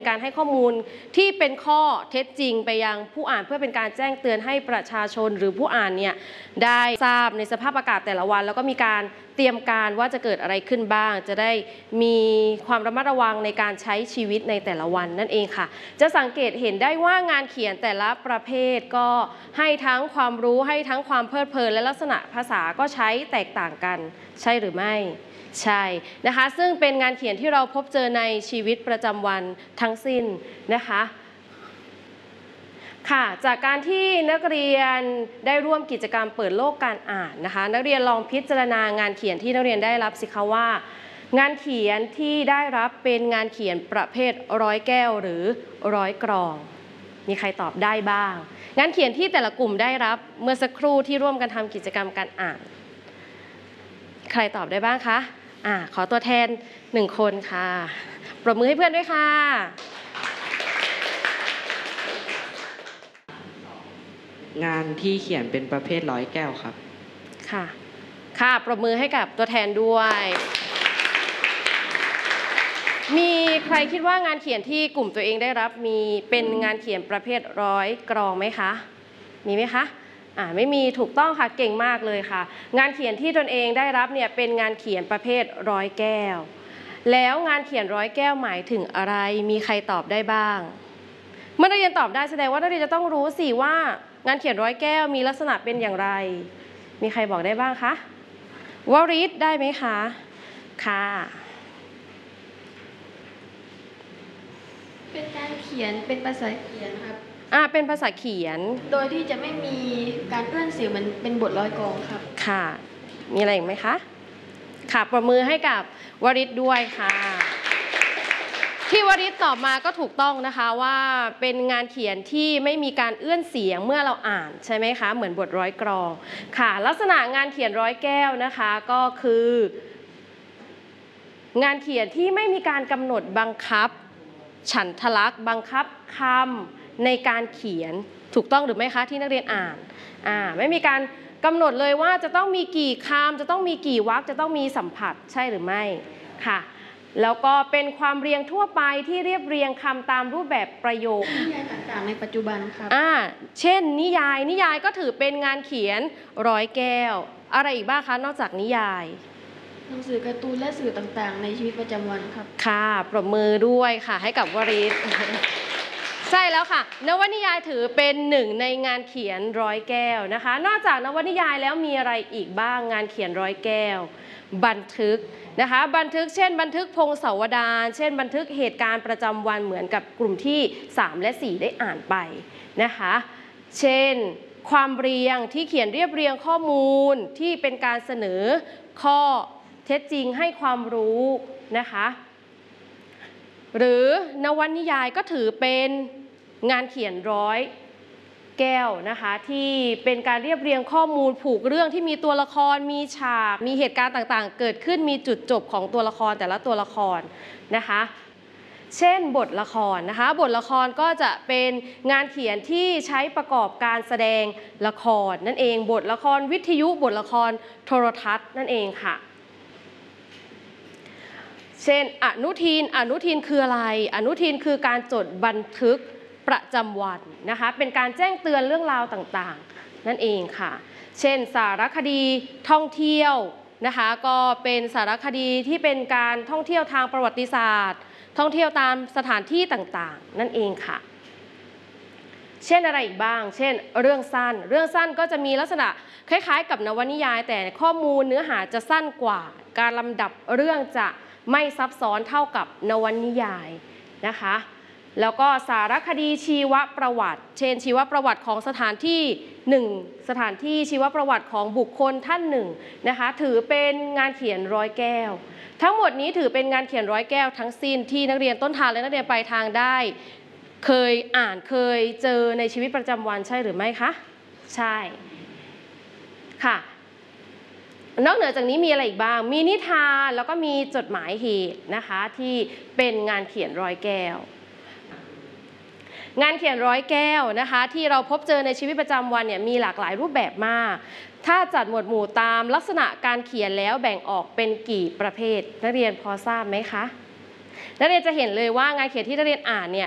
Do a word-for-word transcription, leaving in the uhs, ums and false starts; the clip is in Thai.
การให้ข้อมูลที่เป็นข้อเท็จจริงไปยังผู้อ่านเพื่อเป็นการแจ้งเตือนให้ประชาชนหรือผู้อ่านเนี่ยได้ทราบในสภาพอากาศแต่ละวันแล้วก็มีการเตรียมการว่าจะเกิดอะไรขึ้นบ้างจะได้มีความระมัดระวังในการใช้ชีวิตในแต่ละวันนั่นเองค่ะจะสังเกตเห็นได้ว่างานเขียนแต่ละประเภทก็ให้ทั้งความรู้ให้ทั้งความเพลิดเพลินและลักษณะภาษาก็ใช้แตกต่างกันใช่หรือไม่ใช่นะคะซึ่งเป็นงานเขียนที่เราพบเจอในชีวิตประจำวันทั้งสิ้นนะคะค่ะจากการที่นักเรียนได้ร่วมกิจกรรมเปิดโลกการอ่านนะคะนักเรียนลองพิจารณางานเขียนที่นักเรียนได้รับสิคะว่างานเขียนที่ได้รับเป็นงานเขียนประเภทร้อยแก้วหรือร้อยกรองมีใครตอบได้บ้างงานเขียนที่แต่ละกลุ่มได้รับเมื่อสักครู่ที่ร่วมกันทำกิจกรรมการอ่านใครตอบได้บ้างคะอ่าขอตัวแทนหนึ่งคนค่ะปรบมือให้เพื่อนด้วยค่ะงานที่เขียนเป็นประเภทร้อยแก้วครับค่ะค่ะปรบมือให้กับตัวแทนด้วยมีใครคิดว่างานเขียนที่กลุ่มตัวเองได้รับมีเป็นงานเขียนประเภทร้อยกรองไหมคะมีไหมคะอ่าไม่มีถูกต้องค่ะเก่งมากเลยค่ะงานเขียนที่ตนเองได้รับเนี่ยเป็นงานเขียนประเภทร้อยแก้วแล้วงานเขียนร้อยแก้วหมายถึงอะไรมีใครตอบได้บ้างเมื่อนักเรียนตอบได้แสดงว่านักเรียนจะต้องรู้สิว่างานเขียนร้อยแก้วมีลักษณะเป็นอย่างไรมีใครบอกได้บ้างคะวริศได้ไหมคะค่ะเป็นการเขียนเป็นภาษาเขียนครับอ่าเป็นภาษาเขียนโดยที่จะไม่มีการเอื้อนเสียงเหมือนเป็นบทร้อยกรองครับค่ะมีอะไรอีกไหมคะค่ะปรบมือให้กับวริศด้วยค่ะที่วริศตอบมาก็ถูกต้องนะคะว่าเป็นงานเขียนที่ไม่มีการเอื้อนเสียงเมื่อเราอ่านใช่ไหมคะเหมือนบทร้อยกรองค่ะลักษณะงานเขียนร้อยแก้วนะคะก็คืองานเขียนที่ไม่มีการกำหนดบังคับฉันทลักษณ์บังคับคำในการเขียนถูกต้องหรือไม่คะที่นักเรียนอ่านอ่าไม่มีการกำหนดเลยว่าจะต้องมีกี่คำจะต้องมีกี่วรรคจะต้องมีสัมผัสใช่หรือไม่ค่ะแล้วก็เป็นความเรียงทั่วไปที่เรียบเรียงคำตามรูปแบบประโยคนิยายต่างๆในปัจจุบันครับอ่าเช่นนิยายนิยายก็ถือเป็นงานเขียนร้อยแก้วอะไรอีกบ้างคะนอกจากนิยายหนังสือการ์ตูนและสื่อต่างๆในชีวิตประจำวันครับค่ะปรบมือด้วยค่ะให้กับวริศใช่แล้วค่ะนวนิยายถือเป็นหนึ่งในงานเขียนร้อยแก้วนะคะนอกจากนวนิยายแล้วมีอะไรอีกบ้างงานเขียนร้อยแก้วบันทึกนะคะบันทึกเช่นบันทึกพงศาวดารเช่นบันทึกเหตุการณ์ประจำวันเหมือนกับกลุ่มที่สามและสี่ได้อ่านไปนะคะเช่นความเรียงที่เขียนเรียบเรียงข้อมูลที่เป็นการเสนอข้อเท็จจริงให้ความรู้นะคะหรือนวนิยายก็ถือเป็นงานเขียนร้อยแก้วนะคะที่เป็นการเรียบเรียงข้อมูลผูกเรื่องที่มีตัวละครมีฉากมีเหตุการณ์ต่างๆเกิดขึ้นมีจุดจบของตัวละครแต่ละตัวละครนะคะเช่นบทละครนะคะบทละครก็จะเป็นงานเขียนที่ใช้ประกอบการแสดงละครนั่นเองบทละครวิทยุบทละครโทรทัศน์นั่นเองค่ะเช่นอนุทินอนุทินคืออะไรอนุทินคือการจดบันทึกประจำวันนะคะเป็นการแจ้งเตือนเรื่องราวต่างๆนั่นเองค่ะเช่นสารคดีท่องเที่ยวนะคะก็เป็นสารคดีที่เป็นการท่องเที่ยวทางประวัติศาสตร์ท่องเที่ยวตามสถานที่ต่างๆนั่นเองค่ะเช่นอะไรอีกบ้างเช่นเรื่องสั้นเรื่องสั้นก็จะมีลักษณะคล้ายๆกับนวนิยายแต่ข้อมูลเนื้อหาจะสั้นกว่าการลำดับเรื่องจะไม่ซับซ้อนเท่ากับนวนิยายนะคะแล้วก็สารคดีชีวประวัติเช่นชีวประวัติของสถานที่หนึ่งสถานที่ชีวประวัติของบุคคลท่านหนึ่งนะคะถือเป็นงานเขียนร้อยแก้วทั้งหมดนี้ถือเป็นงานเขียนร้อยแก้วทั้งสิ้นที่นักเรียนต้นทางและนักเรียนปลายทางได้เคยอ่านเคยเจอในชีวิตประจำวันใช่หรือไม่คะใช่ค่ะนอกเหนือจากนี้มีอะไรอีกบ้างมีนิทานแล้วก็มีจดหมายเหตุนะคะที่เป็นงานเขียนร้อยแก้วงานเขียนร้อยแก้วนะคะที่เราพบเจอในชีวิตประจำวันเนี่ยมีหลากหลายรูปแบบมากถ้าจัดหมวดหมู่ตามลักษณะการเขียนแล้วแบ่งออกเป็นกี่ประเภทนักเรียนพอทราบไหมคะนักเรียนจะเห็นเลยว่างานเขียนที่นักเรียนอ่านเนี่ย